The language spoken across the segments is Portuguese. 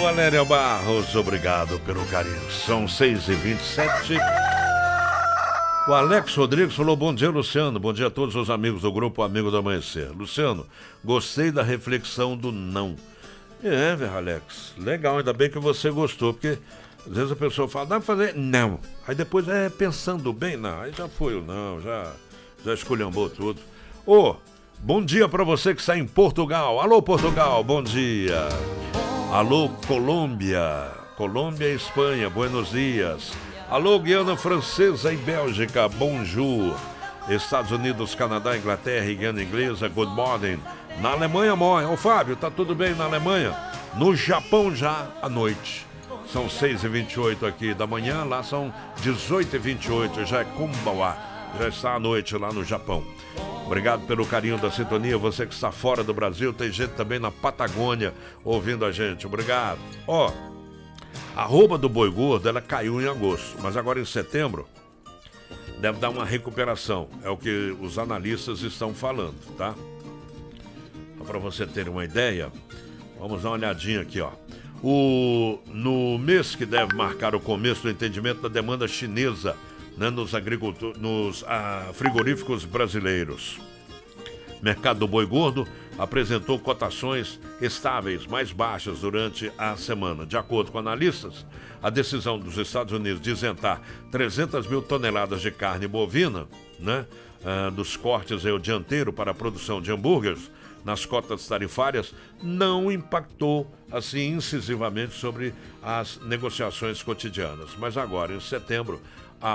Valéria Barros, obrigado pelo carinho. São 6h27. O Alex Rodrigues falou: bom dia, Luciano. Bom dia a todos os amigos do grupo Amigo do Amanhecer. Luciano, gostei da reflexão do não. Alex, legal, ainda bem que você gostou, porque às vezes a pessoa fala, dá pra fazer? Não. Aí depois, pensando bem, não. Aí já foi o não, já esculhambou tudo. Bom dia pra você que está em Portugal. Alô, Portugal, bom dia. Alô, Colômbia e Espanha, buenos dias. Alô, Guiana Francesa e Bélgica, bonjour. Estados Unidos, Canadá, Inglaterra e Guiana Inglesa, good morning. Na Alemanha, Ô Fábio, tá tudo bem na Alemanha? No Japão já à noite. São 6h28 aqui da manhã, lá são 18h28, já é Kumbawa. Já está à noite lá no Japão. Obrigado pelo carinho da sintonia. Você que está fora do Brasil, tem gente também na Patagônia ouvindo a gente. Obrigado. A arroba do Boi Gordo, ela caiu em agosto, mas agora em setembro deve dar uma recuperação. É o que os analistas estão falando, tá? Só para você ter uma ideia, vamos dar uma olhadinha aqui, no mês que deve marcar o começo do entendimento da demanda chinesa, né, nos frigoríficos brasileiros. Mercado do Boi Gordo apresentou cotações estáveis, mais baixas durante a semana. De acordo com analistas, a decisão dos Estados Unidos de isentar 300 mil toneladas de carne bovina, né, dos cortes o dianteiro para a produção de hambúrgueres, nas cotas tarifárias, não impactou assim incisivamente sobre as negociações cotidianas. Mas agora, em setembro, a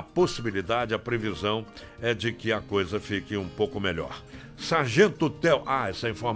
previsão é de que a coisa fique um pouco melhor. Sargento Theo, essa informação